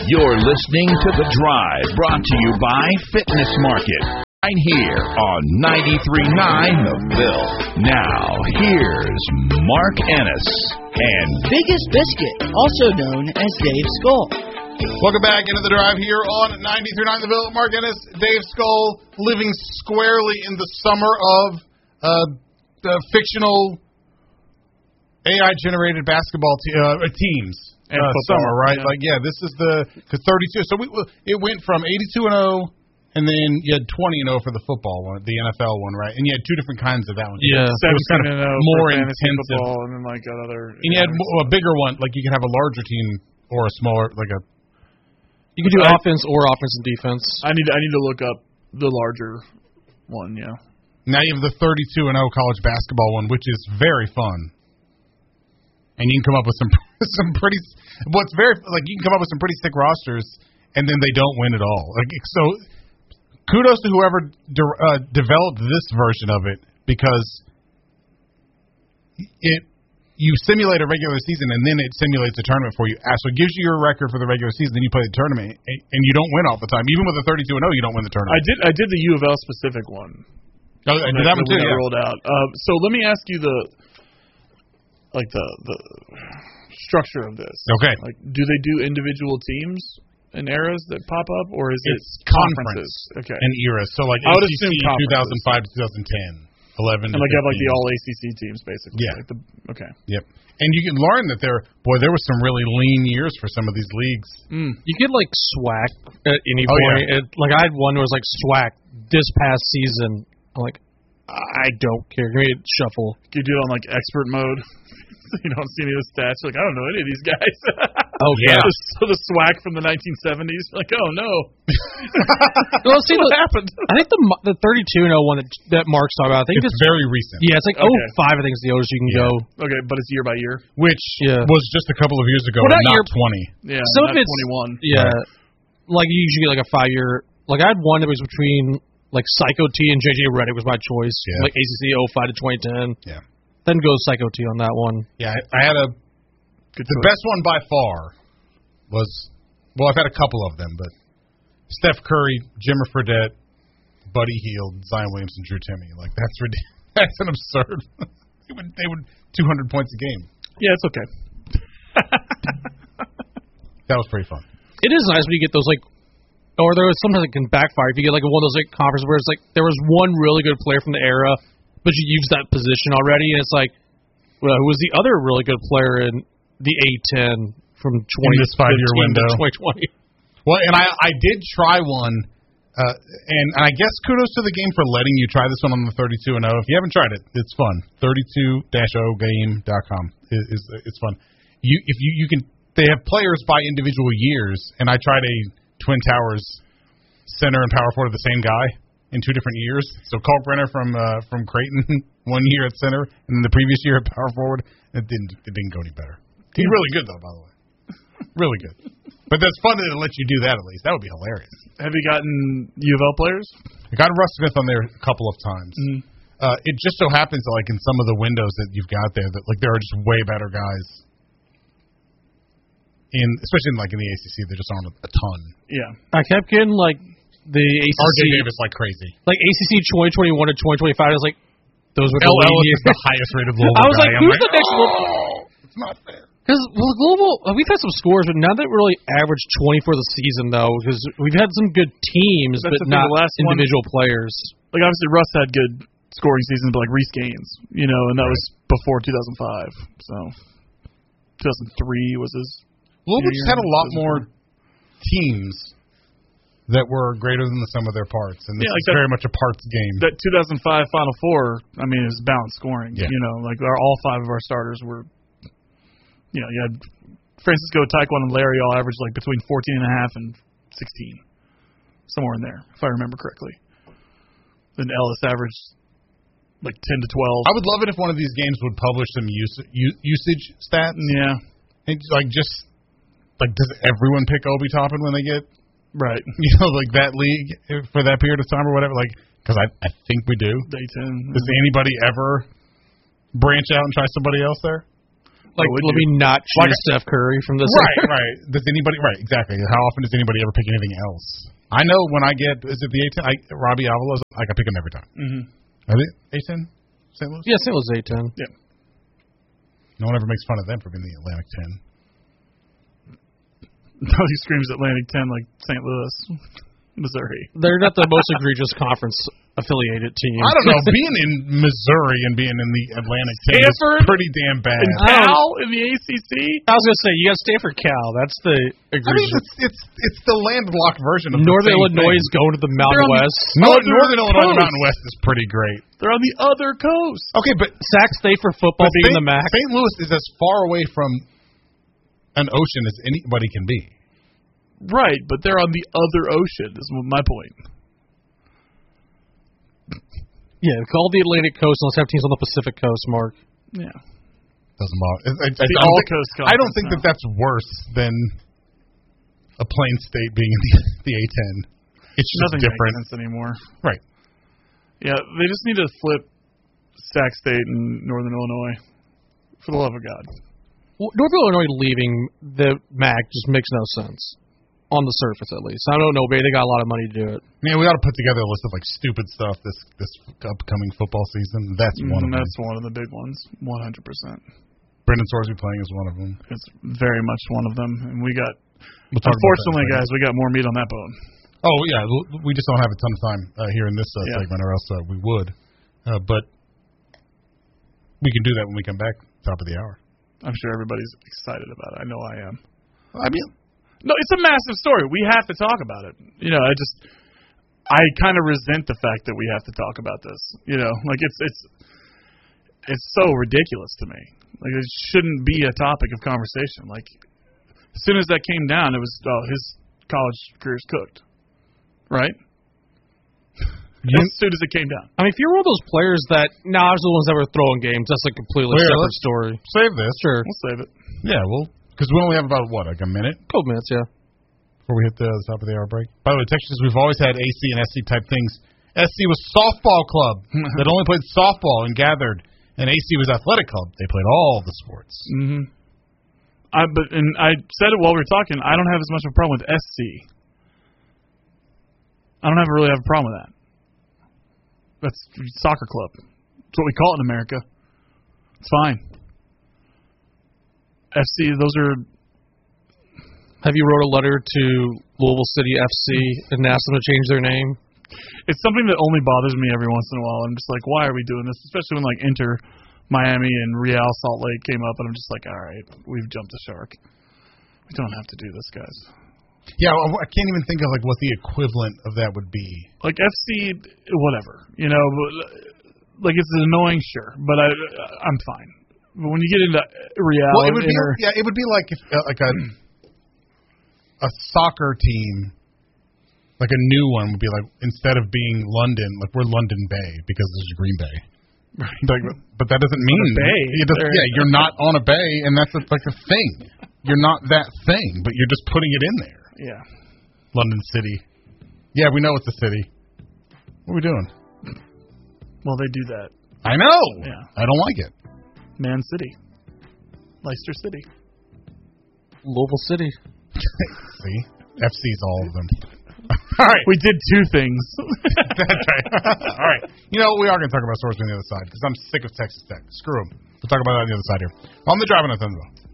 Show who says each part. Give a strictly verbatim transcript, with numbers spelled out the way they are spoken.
Speaker 1: You're listening to The Drive, brought to you by Fitness Market, right here on ninety-three point nine The Bill. Now, here's Mark Ennis and
Speaker 2: Biggest Biscuit, also known as Dave Skull.
Speaker 3: Welcome back into The Drive here on ninety-three point nine The Bill. Mark Ennis, Dave Skull, living squarely in the summer of uh, the fictional A I-generated basketball te- uh, teams. Uh, summer, right? Yeah. Like, yeah, this is the cause thirty-two. So we it went from eighty-two and oh, and then you had twenty and oh for the football one, the N F L one, right? And you had two different kinds of that one.
Speaker 4: Yeah,
Speaker 3: seventeen and oh more intensive,
Speaker 5: football, and then like another.
Speaker 3: And you had a bigger one, like you could have a larger team or a smaller, like a.
Speaker 4: You could do I, offense or offense and defense.
Speaker 5: I need I need to look up the larger one. Yeah.
Speaker 3: Now you have the thirty-two and oh college basketball one, which is very fun. And you can come up with some some pretty what's very like you can come up with some pretty sick rosters, and then they don't win at all. Like so, kudos to whoever de- uh, developed this version of it, because it you simulate a regular season and then it simulates a tournament for you. So it gives you your record for the regular season, then you play the tournament, and, and you don't win all the time. Even with a thirty-two and oh, you don't win the tournament.
Speaker 5: I did I did the U of L specific one.
Speaker 3: Oh, I did that one too.
Speaker 5: Yeah.
Speaker 3: Rolled
Speaker 5: out. Uh, so let me ask you the. Like the the structure of this.
Speaker 3: Okay.
Speaker 5: Like, do they do individual teams and eras that pop up, or is
Speaker 3: it's
Speaker 5: it conferences?
Speaker 3: Okay. And eras. So like
Speaker 5: I would
Speaker 3: A C C
Speaker 5: assume
Speaker 3: two thousand five to twenty ten, eleven.
Speaker 5: And like you have like the all A C C teams basically.
Speaker 3: Yeah.
Speaker 5: Like the, okay.
Speaker 3: Yep. And you can learn that there, boy, there was some really lean years for some of these leagues.
Speaker 4: Mm. You get like SWAC at any
Speaker 3: oh,
Speaker 4: point.
Speaker 3: Yeah.
Speaker 4: It, like I had one that was like SWAC this past season. I'm like, I don't care. Give me a shuffle.
Speaker 5: You do it on like expert mode. You don't see any of the stats. You're like, I don't know any of these guys.
Speaker 4: Oh, yeah.
Speaker 5: So the SWAC from the nineteen seventies. You're like, oh, no.
Speaker 4: Well, see,
Speaker 5: what
Speaker 4: the,
Speaker 5: happened?
Speaker 4: I think the the thirty-two and oh one that, that Mark's talking about, I think
Speaker 3: it's,
Speaker 4: it's
Speaker 3: very recent.
Speaker 4: Yeah, it's like
Speaker 5: okay.
Speaker 4: oh five, I think is the oldest you can
Speaker 3: yeah.
Speaker 4: go.
Speaker 5: Okay, but it's year by year?
Speaker 3: Which
Speaker 4: yeah.
Speaker 3: was just a couple of years ago,
Speaker 4: well,
Speaker 3: not, not
Speaker 4: year,
Speaker 3: twenty.
Speaker 5: Yeah,
Speaker 4: some
Speaker 5: not
Speaker 4: of it's,
Speaker 5: twenty-one.
Speaker 4: Yeah.
Speaker 3: Right.
Speaker 4: Like, you usually get like a five-year. Like, I had one that was between, like, Psycho T and J J Redick was my choice.
Speaker 3: Yeah.
Speaker 4: Like, A C C oh five to twenty ten.
Speaker 3: Yeah.
Speaker 4: Then goes Psycho T on that one.
Speaker 3: Yeah, I, I had a...
Speaker 5: Good
Speaker 3: the
Speaker 5: choice.
Speaker 3: best one by far was, well, I've had a couple of them, but Steph Curry, Jimmer Fredette, Buddy Hield, Zion Williamson, Drew Timme. Like, that's ridiculous. That's an absurd. they would, they would two hundred points a game.
Speaker 5: Yeah, it's okay.
Speaker 3: That was pretty fun.
Speaker 4: It is nice when you get those, like, or there was sometimes it can backfire if you get like one of those like conferences where it's like there was one really good player from the era, but you used that position already, and it's like, well, who was the other really good player in the A ten from twenty
Speaker 3: in this five-year window,
Speaker 4: twenty twenty.
Speaker 3: Well, and I, I did try one, uh, and, and I guess kudos to the game for letting you try this one on the thirty-two and oh. If you haven't tried it, it's fun. thirty-two oh game dot com is, is it's fun. You if you you can they have players by individual years, and I tried a Twin Towers center and power forward of the same guy in two different years. So Kalk Brenner from uh, from Creighton one year at center, and then the previous year at power forward. It didn't it didn't go any better. He's really good, though, by the way. Really good. But that's fun to let you do that, at least. That would be hilarious.
Speaker 5: Have you gotten U of L players?
Speaker 3: I got Russ Smith on there a couple of times.
Speaker 5: Mm-hmm.
Speaker 3: Uh, it just so happens that, like, in some of the windows that you've got there, that like there are just way better guys. In especially in, like, in the A C C, there just aren't a, a ton.
Speaker 5: Yeah.
Speaker 4: I kept getting, like, the A C C.
Speaker 3: R J Davis like crazy.
Speaker 4: Like, A C C twenty twenty-one to twenty twenty-five, I was like, those were the
Speaker 3: L L
Speaker 4: lean
Speaker 3: is the highest rated Louisville
Speaker 4: I was
Speaker 3: guy.
Speaker 4: like,
Speaker 3: I'm
Speaker 4: who's
Speaker 3: like,
Speaker 4: the next one?
Speaker 3: Oh, it's not fair.
Speaker 4: Because, well, Global, we've had some scores, but none that really averaged twenty for the season, though, because we've had some good teams,
Speaker 5: That's
Speaker 4: but
Speaker 5: the thing,
Speaker 4: not
Speaker 5: the last
Speaker 4: individual
Speaker 5: one,
Speaker 4: players.
Speaker 5: Like, obviously, Russ had good scoring seasons, but, like, Reese Gaines, you know, and that
Speaker 3: right.
Speaker 5: was before two thousand five. So, two thousand three was his.
Speaker 3: Louisville just had a lot more teams that were greater than the sum of their parts, and this
Speaker 5: yeah, like
Speaker 3: is
Speaker 5: that,
Speaker 3: very much a parts game.
Speaker 5: That two thousand five Final Four, I mean, is balanced scoring.
Speaker 3: Yeah.
Speaker 5: You know, like, our, all five of our starters were, you know, you had Francisco, Taekwondo, and Larry all averaged, like, between fourteen and a half and sixteen. Somewhere in there, if I remember correctly. Then Ellis averaged, like, ten to twelve.
Speaker 3: I would love it if one of these games would publish some use, usage stats.
Speaker 5: Yeah.
Speaker 3: And, like, just, like, does everyone pick Obi Toppin when they get,
Speaker 5: right,
Speaker 3: you know, like, that league for that period of time or whatever? Like, because I, I think we do.
Speaker 5: Day ten.
Speaker 3: Does anybody ever branch out and try somebody else there?
Speaker 4: Like,
Speaker 5: would
Speaker 4: let
Speaker 5: you?
Speaker 4: me not choose
Speaker 3: Like,
Speaker 4: Steph Curry from this.
Speaker 3: Right, right. Does anybody? Right, exactly. How often does anybody ever pick anything else? I know when I get is it the A ten? I, Robbie Avalos, I can pick him every time.
Speaker 5: Mm-hmm.
Speaker 3: Are they A ten? Saint Louis?
Speaker 4: Yes, it was A ten.
Speaker 5: Yeah.
Speaker 3: No one ever makes fun of them for being the Atlantic ten.
Speaker 5: Nobody screams Atlantic ten like Saint Louis, Missouri.
Speaker 4: They're not the most egregious conference affiliated team.
Speaker 3: I don't know. Being in Missouri and being in the Atlantic ten
Speaker 5: Stanford
Speaker 3: is pretty damn bad.
Speaker 5: And Cal in the A C C.
Speaker 4: I was gonna say you got Stanford, Cal. That's the
Speaker 3: I mean,
Speaker 4: egregious.
Speaker 3: it's it's it's the landlocked version of
Speaker 4: Northern
Speaker 3: the same
Speaker 4: Illinois
Speaker 3: thing.
Speaker 4: is going to the Mountain
Speaker 5: They're on the-
Speaker 4: West.
Speaker 3: North,
Speaker 5: Other
Speaker 3: Northern Illinois and
Speaker 5: coast.
Speaker 3: Mountain West is pretty great.
Speaker 5: They're on the other coast.
Speaker 3: Okay, but
Speaker 4: Sac State for football
Speaker 3: but
Speaker 4: being
Speaker 3: Saint,
Speaker 4: the M A C.
Speaker 3: Saint Louis is as far away from an ocean as anybody can be.
Speaker 5: Right, but they're on the other ocean. Is my point.
Speaker 4: Yeah, call the Atlantic Coast. Let's have teams on the Pacific Coast, Mark.
Speaker 5: Yeah.
Speaker 3: Doesn't bother. I, I,
Speaker 5: the
Speaker 3: I don't
Speaker 5: All
Speaker 3: think,
Speaker 5: Coast
Speaker 3: I don't
Speaker 5: Conference
Speaker 3: think
Speaker 5: now.
Speaker 3: that that's worse than a Plain State being in the, the A ten. It's just
Speaker 5: Nothing
Speaker 3: different,
Speaker 5: makes sense anymore.
Speaker 3: right?
Speaker 5: Yeah, they just need to flip Sac State and Northern Illinois. For the love of God.
Speaker 4: Well, Northern Illinois leaving the M A C just makes no sense. On the surface, at least. I don't know, but they got a lot of money to do it.
Speaker 3: Man, we ought to put together a list of like stupid stuff this this upcoming football season. That's one of
Speaker 5: Mm, That's
Speaker 3: them.
Speaker 5: one of the big ones. One hundred percent.
Speaker 3: Brendan Sorsby playing is one of them.
Speaker 5: It's very much one of them, and we got.
Speaker 3: We'll talk about that in a
Speaker 5: Unfortunately,
Speaker 3: second.
Speaker 5: guys, we got more meat on that bone.
Speaker 3: Oh yeah, l- we just don't have a ton of time uh, here in this uh,
Speaker 5: Yeah.
Speaker 3: segment, or else uh, we would. Uh, but we can do that when we come back, top of the hour.
Speaker 5: I'm sure everybody's excited about it. I know I am.
Speaker 3: I mean,
Speaker 5: No, it's a massive story. We have to talk about it. You know, I just, I kind of resent the fact that we have to talk about this. You know, like it's it's it's so ridiculous to me. Like it shouldn't be a topic of conversation. Like as soon as that came down, it was oh, his college career's cooked, right?
Speaker 3: You-
Speaker 5: As soon as it came down.
Speaker 4: I mean, if you're one of those players that, nah, I was the ones that were throwing games, that's a completely
Speaker 3: Well, yeah,
Speaker 4: separate
Speaker 3: let's-
Speaker 4: story.
Speaker 3: save this.
Speaker 4: Sure.
Speaker 5: We'll save it.
Speaker 3: Yeah, well, because we only have about what, like a minute
Speaker 4: Couple minutes, yeah.
Speaker 3: before we hit the top of the hour break. By the way, Texas, we've always had A C and S C type things. S C was softball club that only played softball and gathered, and A C was athletic club. They played all the sports.
Speaker 5: Mm-hmm. I but and I said it while we were talking. I don't have as much of a problem with S C. I don't have really have a problem with that. That's soccer club. That's what we call it in America. It's fine. F C, those are.
Speaker 4: Have you wrote a letter to Louisville City F C and asked them to change their name?
Speaker 5: It's something that only bothers me every once in a while. I'm just like, why are we doing this? Especially when like Inter Miami and Real Salt Lake came up, and I'm just like, all right, we've jumped the shark. We don't have to do this, guys.
Speaker 3: Yeah, I I can't even think of like what the equivalent of that would be.
Speaker 5: Like F C, whatever, you know, like it's annoying, sure, but I, I'm fine. But when you get into Real,
Speaker 3: Well, it would be
Speaker 5: Inter,
Speaker 3: yeah, it would be like if, uh, like a a soccer team, like a new one would be like instead of being London, like we're London Bay because this is Green Bay.
Speaker 5: right?
Speaker 3: Like, but that doesn't mean
Speaker 5: a bay.
Speaker 3: It doesn't,
Speaker 5: They're-
Speaker 3: yeah, you're not on a bay, and that's a, like a thing. You're not that thing, but you're just putting it in there.
Speaker 5: Yeah.
Speaker 3: London City. Yeah, we know it's a city. What are we doing?
Speaker 5: Well, they do that.
Speaker 3: I know.
Speaker 5: Yeah.
Speaker 3: I don't like it.
Speaker 5: Man City, Leicester City.
Speaker 4: Louisville City.
Speaker 3: See, F C's all of them. All right.
Speaker 5: We did two things.
Speaker 3: That's right. All right. You know, we are going to talk about sports on the other side because I'm sick of Texas Tech. Screw them. We'll talk about that on the other side here. On the Driving on Thunder.